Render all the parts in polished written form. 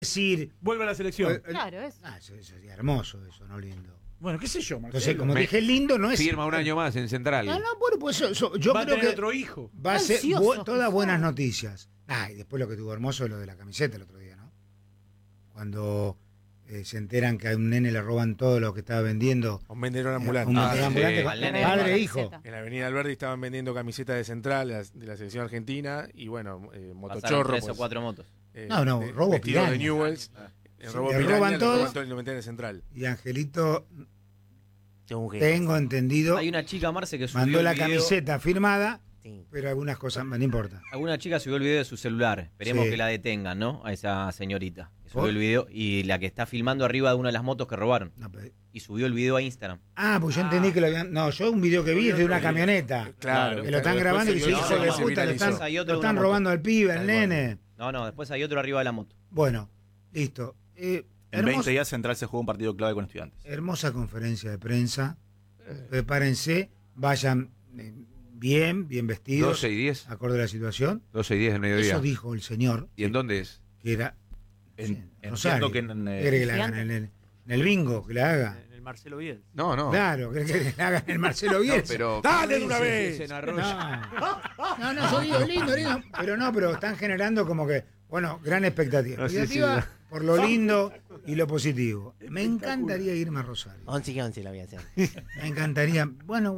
decir... Vuelve a la selección. Claro, Eso sería hermoso, eso, no lindo. Bueno, qué sé yo, Marcelo. Entonces, como dije, lindo no es... Firma un año más en Central. No, bueno, pues yo va a creo tener que otro hijo. va a ser Ansioso, todas buenas noticias. Y después lo que tuvo hermoso es lo de la camiseta el otro día, ¿no? Cuando se enteran que a un nene le roban todo lo que estaba vendiendo. Un vendedor ambulante. Un vendedor ambulante, sí. padre e hijo. En la Avenida Alberdi estaban vendiendo camisetas de Central, de la selección argentina, y bueno, Pasaron motochorro. 3 o 4 motos. Robo vestidos piraña. de Newells. Le roban todo. Y lo meten en Central. Y Angelito, tengo entendido, Hay una chica, Marce, que subió mandó el la video. camiseta firmada, pero algunas cosas no importa. Alguna chica subió el video de su celular. Esperemos Sí. que la detengan, ¿no? A esa señorita. Que subió ¿Por? el video y la que está filmando arriba de una de las motos que robaron. No, pero- Y subió el video a Instagram. pues yo entendí que lo habían... No, yo un video que vi es de una camioneta. Claro. Que lo están grabando y dice, hijo de puta, lo están robando al pibe, al nene. No, después hay otro arriba de la moto. Bueno, listo. En 20 días Central se jugó un partido clave con Estudiantes. Hermosa conferencia de prensa. Prepárense, vayan bien vestidos. 12 y 10. Acorde a la situación. 12 y 10 del mediodía. Eso dijo el señor. ¿Y en dónde es? Que era... Entiendo que ¿Quiere que la hagan en el bingo? Que la haga. En el Marcelo Biel. No. Claro, ¿quiere que la hagan en el Marcelo Bielsa? Pero ¡Dale de una vez! No, yo digo lindo. Pero están generando como que, gran expectativa. Expectativa por lo lindo y lo positivo. Me encantaría irme a Rosario. 11 y 11 la voy a hacer. Me encantaría. Bueno.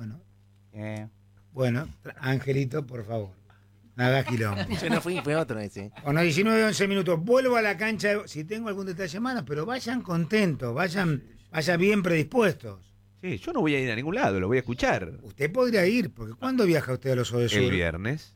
Angelito, por favor. No hagas quilombo. Yo no fui, fue otro ese. 19-11 minutos. Vuelvo a la cancha. Si tengo algún detalle más, pero vayan contentos, vayan bien predispuestos. Sí, yo no voy a ir a ningún lado, lo voy a escuchar. Usted podría ir, porque ¿cuándo viaja usted a los Ode Sur? El viernes.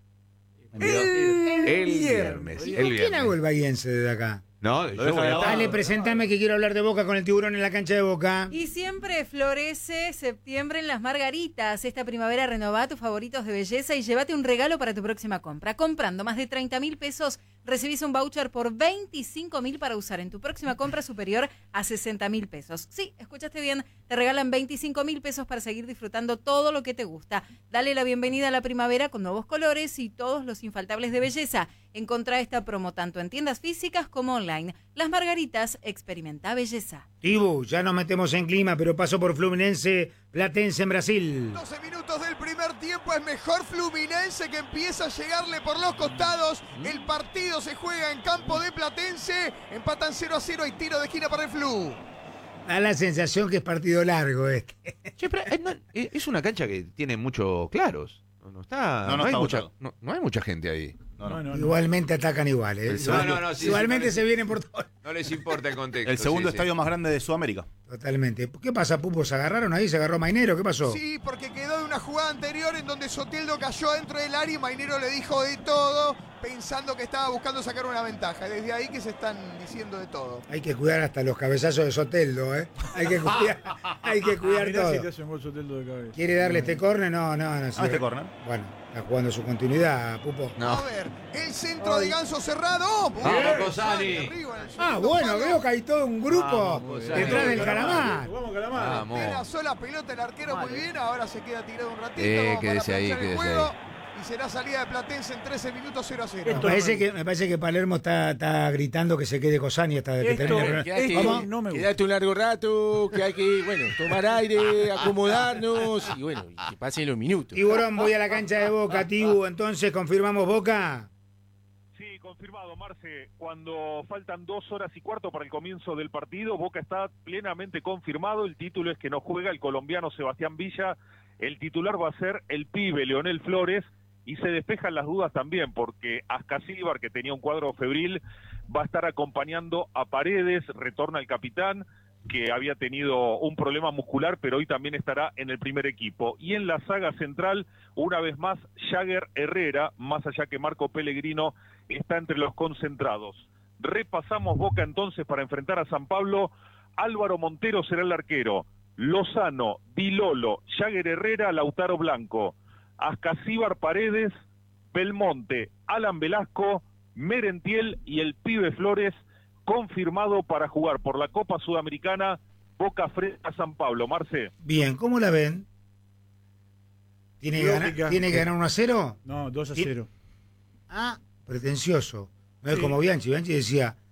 El viernes. ¿Quién hago el bahiense desde acá? No, yo voy a estar. Dale, presentame que quiero hablar de Boca con el tiburón en la cancha de Boca. Y siempre florece septiembre en Las Margaritas. Esta primavera renová tus favoritos de belleza y llévate un regalo para tu próxima compra. Comprando más de 30.000 pesos, recibís un voucher por 25.000 para usar en tu próxima compra superior a 60.000 pesos. Sí, escuchaste bien, te regalan 25.000 pesos para seguir disfrutando todo lo que te gusta. Dale la bienvenida a la primavera con nuevos colores y todos los infaltables de belleza. Encontrá esta promo tanto en tiendas físicas como online. Las Margaritas, experimenta belleza. Tibu, ya nos metemos en clima, pero paso por Fluminense, Platense en Brasil. 12 minutos del primer tiempo, es mejor Fluminense que empieza a llegarle por los costados. El partido se juega en campo de Platense, empatan 0-0 y tiro de esquina para el Flu. Da la sensación que es partido largo este. Che, pero, es una cancha que tiene muchos claros. No hay mucha gente ahí. No. Igualmente atacan igual, ¿eh? Igualmente se vienen por todo. No les importa el contexto. El segundo estadio más grande de Sudamérica. Totalmente. ¿Qué pasa, Pupo? ¿Se agarraron ahí? ¿Se agarró Mainero? ¿Qué pasó? Sí, porque quedó de una jugada anterior en donde Soteldo cayó dentro del área y Mainero le dijo de todo, pensando que estaba buscando sacar una ventaja. Desde ahí que se están diciendo de todo. Hay que cuidar hasta los cabezazos de Soteldo, ¿eh? Hay que cuidar Mirá todo. si te hace un gol Soteldo de cabeza. ¿Quiere darle este córner? No. Este córner. Bueno, está jugando su continuidad, Pupo. A ver, el centro de Ganso cerrado. ¡Vamos, Cosani! Bueno, veo que hay todo un grupo detrás del Calamar. Vamos, Calamar. Vamos. La sola pelota el arquero muy bien, ahora se queda tirado un ratito. Quédese ahí, planchar el quédese juego, ahí. Y será salida de Platense en 13 minutos 0-0. Me parece que Palermo está gritando que se quede Cosani hasta que termine. ¿Cómo? No me gusta. Quédate un largo rato, que hay que, tomar aire, acomodarnos y que pasen los minutos. Tiburón, voy a la cancha de Boca, Tibu, entonces confirmamos Boca. Sí, confirmado, Marce. Cuando faltan 2 horas y cuarto para el comienzo del partido, Boca está plenamente confirmado. El título es que no juega el colombiano Sebastián Villa. El titular va a ser el pibe Leonel Flores. Y se despejan las dudas también, porque Ascasíbar, que tenía un cuadro febril, va a estar acompañando a Paredes, retorna el capitán, que había tenido un problema muscular, pero hoy también estará en el primer equipo. Y en la saga central, una vez más, Jagger Herrera, más allá que Marco Pellegrino, está entre los concentrados. Repasamos Boca entonces para enfrentar a San Pablo. Álvaro Montero será el arquero. Lozano, Di Lolo, Jagger Herrera, Lautaro Blanco. Ascasíbar, Paredes, Belmonte, Alan Velasco, Merentiel y el pibe Flores, confirmado para jugar por la Copa Sudamericana, Boca frente a San Pablo. Marce. Bien, ¿cómo la ven? ¿Tiene que ganar 1-0? No, 2-0. Pretencioso. No es como Bianchi. Bianchi decía,